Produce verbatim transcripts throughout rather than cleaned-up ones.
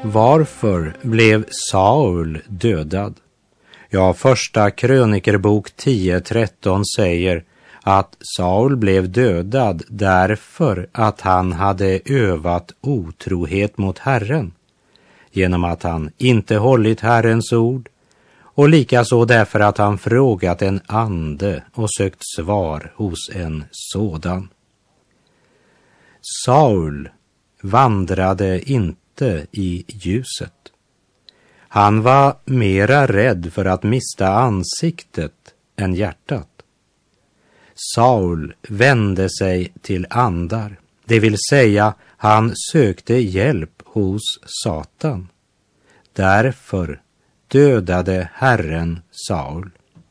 Varför blev Saul dödad? Ja, första krönikerbok tio tretton säger att Saul blev dödad därför att han hade övat otrohet mot Herren, genom att han inte hållit Herrens ord, och likaså därför att han frågat en ande och sökt svar hos en sådan. Saul vandrade inte i ljuset. Han var mera rädd för att mista ansiktet än hjärtat. Saul vände sig till andar, det vill säga han sökte hjälp hos Satan. Därför dödade Herren Saul.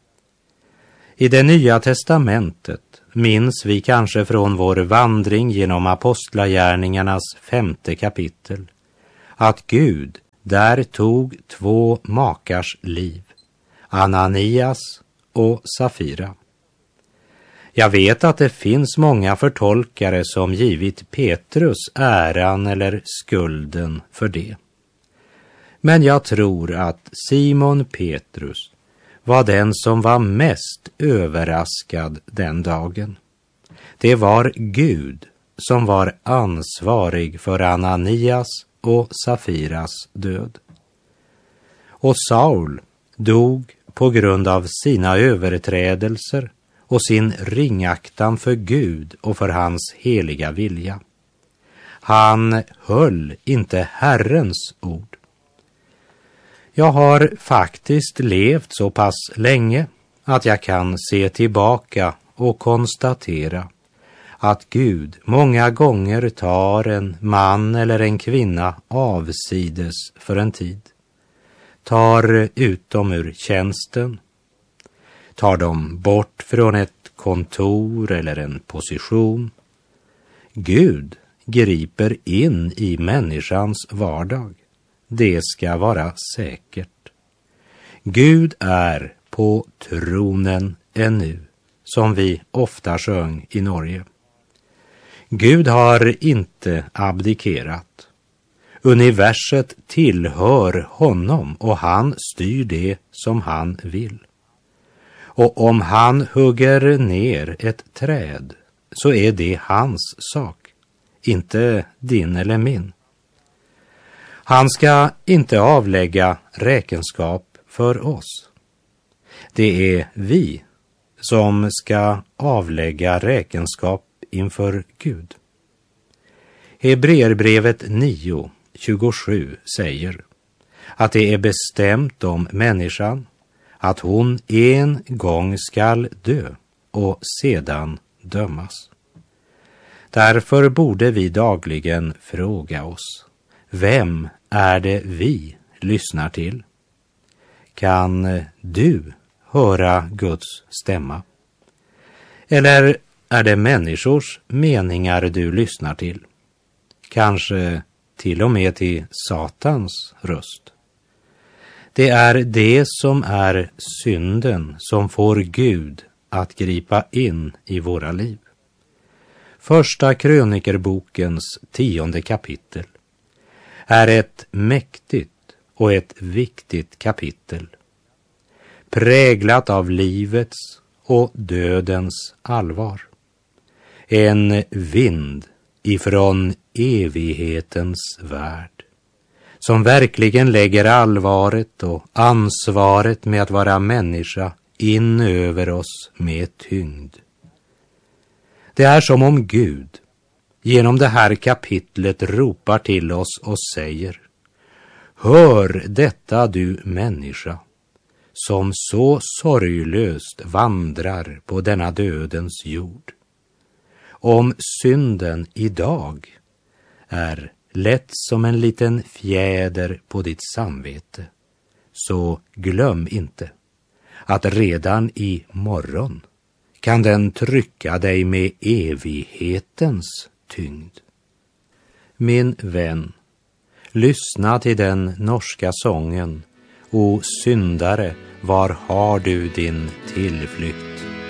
I det nya testamentet minns vi kanske från vår vandring genom apostlagärningarnas femte kapitel att Gud där tog två makars liv, Ananias och Safira. Jag vet att det finns många förtolkare som givit Petrus äran eller skulden för det. Men jag tror att Simon Petrus var den som var mest överraskad den dagen. Det var Gud som var ansvarig för Ananias och Safiras död. Och Saul dog på grund av sina överträdelser och sin ringaktan för Gud och för hans heliga vilja. Han höll inte Herrens ord. Jag har faktiskt levt så pass länge att jag kan se tillbaka och konstatera att Gud många gånger tar en man eller en kvinna avsides för en tid, tar ut dem ur tjänsten, tar dem bort från ett kontor eller en position. Gud griper in i människans vardag. Det ska vara säkert. Gud är på tronen ännu, som vi ofta sjöng i Norge. Gud har inte abdikerat. Universet tillhör honom och han styr det som han vill. Och om han hugger ner ett träd så är det hans sak, inte din eller min. Han ska inte avlägga räkenskap för oss. Det är vi som ska avlägga räkenskap inför Gud. Hebreerbrevet nio tjugosju säger att det är bestämt om människan att hon en gång skall dö och sedan dömas. Därför borde vi dagligen fråga oss: vem är det vi lyssnar till? Kan du höra Guds stämma? Eller är det människors meningar du lyssnar till? Kanske till och med till Satans röst. Det är det som är synden som får Gud att gripa in i våra liv. Första krönikerbokens tionde kapitel är ett mäktigt och ett viktigt kapitel, präglat av livets och dödens allvar. En vind ifrån evighetens värld, som verkligen lägger allvaret och ansvaret med att vara människa in över oss med tyngd. Det är som om Gud genom det här kapitlet ropar till oss och säger: hör detta, du människa, som så sorglöst vandrar på denna dödens jord. Om synden idag är lätt som en liten fjäder på ditt samvete, så glöm inte att redan i morgon kan den trycka dig med evighetens tyngd. Min vän, lyssna till den norska sången: O syndare, var har du din tillflykt?